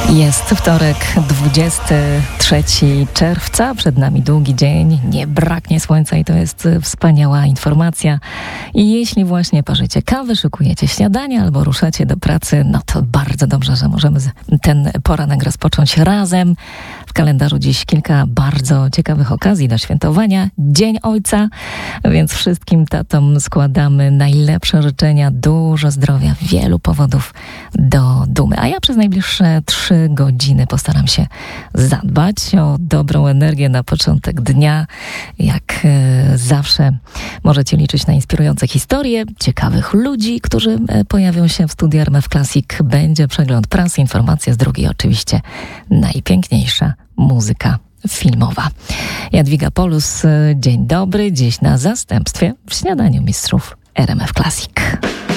Jest wtorek, 23 czerwca, przed nami długi dzień, nie braknie słońca i to jest wspaniała informacja. I jeśli właśnie parzycie kawę, szykujecie śniadanie albo ruszacie do pracy, no to bardzo dobrze, że możemy ten poranek rozpocząć razem. W kalendarzu dziś kilka bardzo ciekawych okazji do świętowania. Dzień Ojca, więc wszystkim tatom składamy najlepsze życzenia, dużo zdrowia, wielu powodów do dumy. A ja przez najbliższe 3 godziny postaram się zadbać o dobrą energię na początek dnia. Jak zawsze możecie liczyć na inspirujące historie, ciekawych ludzi, którzy pojawią się w studiu RMF Classic. Będzie przegląd prasy, informacje z drugiej oczywiście najpiękniejsza muzyka filmowa. Jadwiga Polus, dzień dobry. Dziś na zastępstwie w śniadaniu mistrzów RMF Classic.